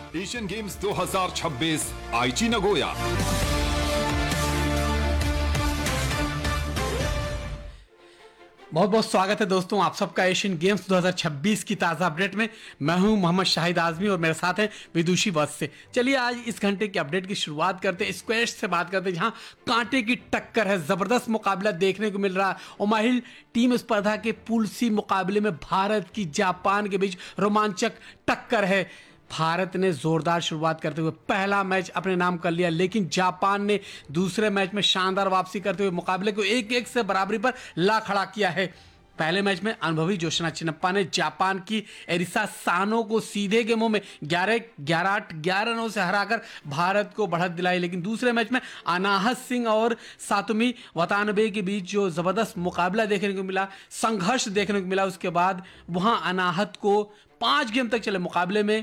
Asian games 2026 आईची Nagoya. बहुत बहुत स्वागत है दोस्तों आप सबका एशियन गेम्स 2026 की ताज़ा अपडेट में। मैं हूं मोहम्मद शाहिद आजमी और मेरे साथ हैं विदुषी वत्स से। चलिए आज इस घंटे की अपडेट की शुरुआत करते हैं स्क्वैश से बात करते हैं, जहां कांटे की टक्कर है, ज़बरदस्त मुकाबला देखने को मिल रहा है। ओमाइल टीम स्पर्धा के पूल सी मुकाबले में भारत की जापान के बीच रोमांचक टक्कर है। भारत ने जोरदार शुरुआत करते हुए पहला मैच अपने नाम कर लिया, लेकिन जापान ने दूसरे मैच में शानदार वापसी करते हुए मुकाबले को 1-1 से बराबरी पर ला खड़ा किया है। पहले मैच में अनुभवी जोशना चिन्नप्पा ने जापान की एरिसा सानो को सीधे गेमों में 11-8 11 रनों से हराकर भारत को बढ़त दिलाई, लेकिन दूसरे मैच में अनाहत सिंह और सातोमी वतानबे के बीच जो जबरदस्त मुकाबला देखने को मिला, संघर्ष देखने को मिला, उसके बाद वहां अनाहत को 5 गेम तक चले मुकाबले में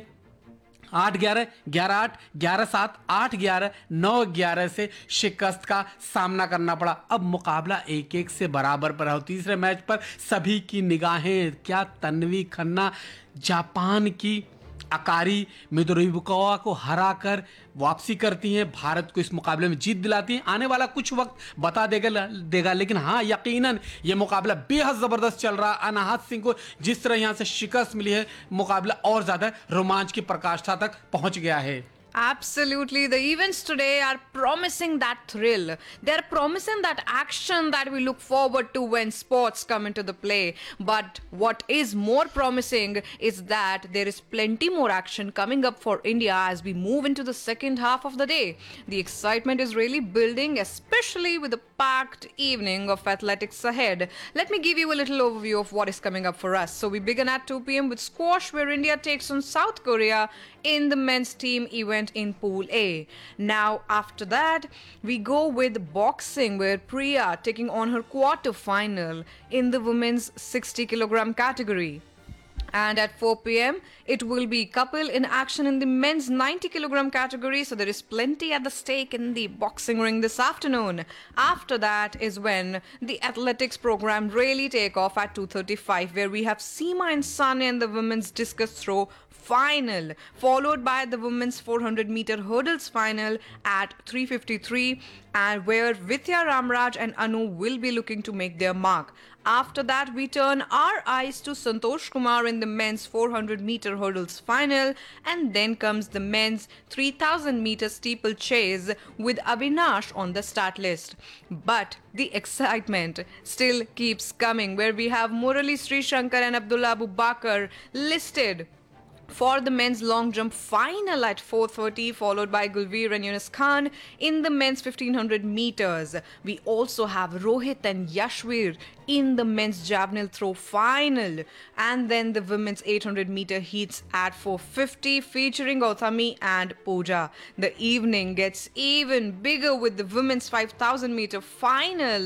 8-11, 11-8, 11-7, 8-11, 9-11 से शिकस्त का सामना करना पड़ा। अब मुकाबला 1-1 से बराबर पर है। तीसरे मैच पर सभी की निगाहें क्या तन्वी खन्ना जापान की अकारी मिदोरिबुकावा को हराकर वापसी करती हैं, भारत को इस मुकाबले में जीत दिलाती हैं। आने वाला कुछ वक्त बता देगा, लेकिन हाँ यकीनन ये मुकाबला बेहद ज़बरदस्त चल रहा है। अनाहत सिंह को जिस तरह यहाँ से शिकस्त मिली है, मुकाबला और ज़्यादा रोमांच की प्रकाष्ठा तक पहुँच गया है। Absolutely. The events today are promising that thrill. They're promising that action that we look forward to when sports come into the play. But what is more promising is that there is plenty more action coming up for India as we move into the second half of the day. The excitement is really building, especially with the packed evening of athletics ahead. Let me give you a little overview of what is coming up for us. So we begin at 2 p.m. with squash, where India takes on South Korea in the men's team event in Pool A. Now, after that, we go with boxing, where Priya taking on her quarter-final in the women's 60 kilogram category. And at 4 p.m., it will be couple in action in the men's 90 kilogram category. So there is plenty at the stake in the boxing ring this afternoon. After that is when the athletics program really take off at 2:35, where we have Seema and Sane in the women's discus throw final, followed by the women's 400 meter hurdles final at 3:53, and where Vidya Ramraj and Anu will be looking to make their mark. After that, we turn our eyes to Santosh Kumar in the men's 400 meter hurdles final, and then comes the men's 3000 meter steeplechase with Avinash on the start list. But the excitement still keeps coming, where we have Murali Sri Shankar and Abdullah Abu Bakar listed for the men's long jump final at 4:30, followed by Gulveer and Yunus Khan in the men's 1500 meters. We also have Rohit and Yashveer in the men's javelin throw final, and then the women's 800 meter heats at 4:50, featuring Gautami and Pooja. The evening gets even bigger with the women's 5000 meter final